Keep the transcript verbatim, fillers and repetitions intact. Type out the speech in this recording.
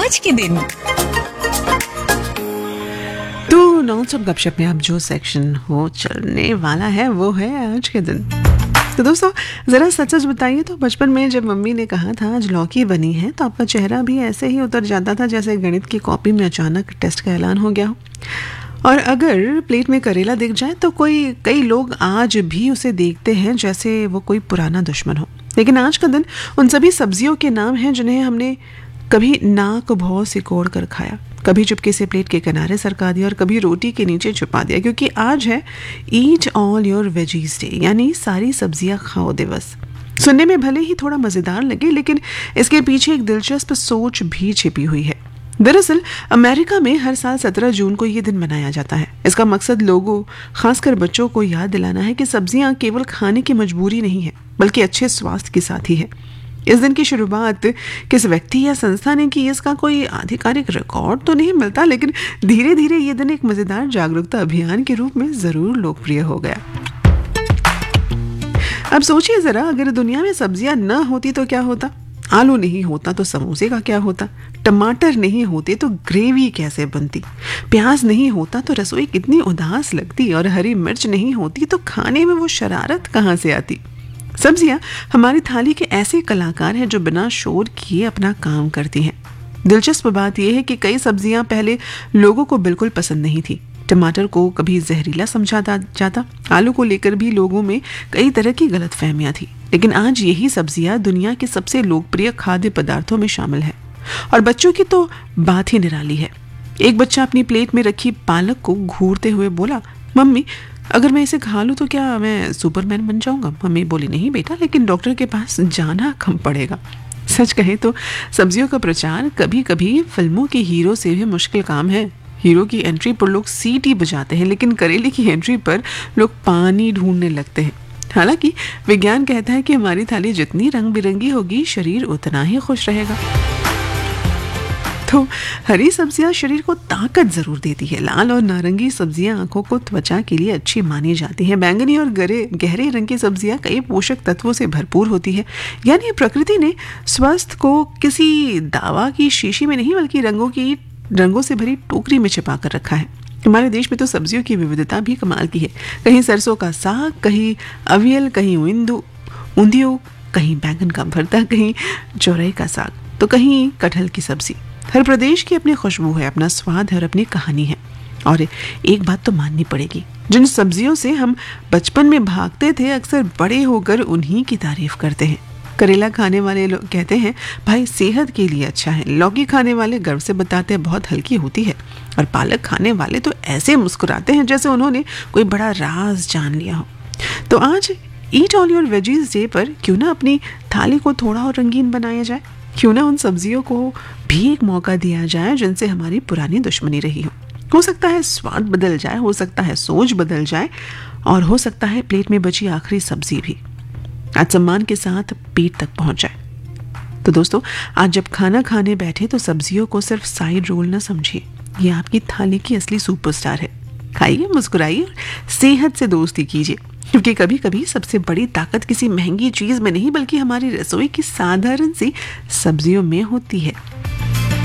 आज के दिन। तो नॉन स्टॉप गपशप में अब जो सेक्शन हो चलने वाला है वो है आज के दिन। तो दोस्तों ज़रा सच सच बताइए, तो बचपन में जब मम्मी ने कहा था आज लौकी बनी है तो आपका चेहरा भी ऐसे ही उतर जाता था जैसे गणित की कॉपी में अचानक टेस्ट का ऐलान हो गया हो। और अगर प्लेट में करेला दिख जाए तो कोई कई लोग आज भी उसे देखते हैं जैसे वो कोई पुराना दुश्मन हो। लेकिन आज का दिन उन सभी सब्जियों के नाम हैं जिन्हें हमने कभी नाक भौं सिकोड़ कर खाया, कभी चुपके से प्लेट के किनारे सरका दिया और कभी रोटी के नीचे छुपा दिया, क्योंकि आज है eat all your veggies day, यानी सारी सब्जियां खाओ दिवस। सुनने में भले ही थोड़ा मज़ेदार लगे लेकिन इसके पीछे एक दिलचस्प सोच भी छिपी हुई है। दरअसल अमेरिका में हर साल सत्रह जून को ये दिन मनाया जाता है। इसका मकसद लोगों, खासकर बच्चों को याद दिलाना है कि सब्जियां केवल खाने की मजबूरी नहीं है बल्कि अच्छे स्वास्थ्य के साथी है। इस दिन की शुरुआत किस व्यक्ति या संस्था ने की, इसका कोई आधिकारिक रिकॉर्ड तो नहीं मिलता, लेकिन धीरे धीरे ये दिन एक मजेदार जागरूकता अभियान के रूप में जरूर लोकप्रिय हो गया। अब सोचिए जरा, अगर दुनिया में सब्जियां न होती तो क्या होता? आलू नहीं होता तो समोसे का क्या होता? टमाटर नहीं होते तो ग्रेवी कैसे बनती? प्याज नहीं होता तो रसोई कितनी उदास लगती? और हरी मिर्च नहीं होती तो खाने में वो शरारत कहाँ से आती? सब्जियां हमारी थाली के ऐसे कलाकार हैं जो बिना शोर किए अपना काम करती हैं। दिलचस्प बात यह है कि कई सब्जियां पहले लोगों को बिल्कुल पसंद नहीं थी। टमाटर को कभी जहरीला समझा जाता, आलू को लेकर भी लोगों में कई तरह की गलतफहमियां थी, लेकिन आज यही सब्जियां दुनिया के सबसे लोकप्रिय खाद्य पदार्थों में शामिल है। और बच्चों की तो बात ही निराली है। एक बच्चा अपनी प्लेट में रखी पालक को घूरते हुए बोला, मम्मी अगर मैं इसे खा लूँ तो क्या मैं सुपरमैन बन जाऊंगा? मम्मी बोली, नहीं बेटा, लेकिन डॉक्टर के पास जाना कम पड़ेगा। सच कहें तो सब्जियों का प्रचार कभी कभी फिल्मों के हीरो से भी मुश्किल काम है। हीरो की एंट्री पर लोग सीटी बजाते हैं, लेकिन करेले की एंट्री पर लोग पानी ढूंढने लगते हैं। हालांकि विज्ञान कहता है कि हमारी थाली जितनी रंग बिरंगी होगी शरीर उतना ही खुश रहेगा। तो हरी सब्जियां शरीर को ताकत जरूर देती है। लाल और नारंगी सब्जियां आंखों को त्वचा के लिए अच्छी मानी जाती हैं। बैंगनी और गहरे गहरे रंग की सब्जियां कई पोषक तत्वों से भरपूर होती है। यानी प्रकृति ने स्वास्थ्य को किसी दावा की शीशी में नहीं बल्कि रंगों की रंगों से भरी टोकरी में छिपा कर रखा है। हमारे देश में तो सब्जियों की विविधता भी कमाल की है। कहीं सरसों का साग, कहीं अवियल, कहीं ऊंधियो, कहीं बैंगन का भरता, कहीं चौरई का साग, तो कहीं कटहल की सब्जी। हर प्रदेश की अपनी खुशबू है, अपना स्वाद है और अपनी कहानी है। और एक बात तो माननी पड़ेगी, जिन सब्जियों से हम बचपन में भागते थे अक्सर बड़े होकर उन्हीं की तारीफ करते हैं। करेला खाने वाले लोग कहते हैं भाई सेहत के लिए अच्छा है। लौकी खाने वाले गर्व से बताते हैं बहुत हल्की होती है। और पालक खाने वाले तो ऐसे मुस्कुराते हैं जैसे उन्होंने कोई बड़ा राज जान लिया हो। तो आज eat all your veggies day पर क्यों ना अपनी थाली को थोड़ा और रंगीन बनाया जाए? क्यों ना उन सब्जियों को भी एक मौका दिया जाए जिनसे हमारी पुरानी दुश्मनी रही हो। हो सकता है स्वाद बदल जाए, हो सकता है सोच बदल जाए, और हो सकता है प्लेट में बची आखिरी सब्जी भी आज सम्मान के साथ पेट तक पहुंच जाए। तो दोस्तों आज जब खाना खाने बैठे तो सब्जियों को सिर्फ साइड रोल ना समझिए, ये आपकी थाली की असली सुपरस्टार है। खाइए, मुस्कुराइए, सेहत से दोस्ती कीजिए, क्योंकि कभी कभी सबसे बड़ी ताकत किसी महंगी चीज में नहीं बल्कि हमारी रसोई की साधारण सी सब्जियों में होती है।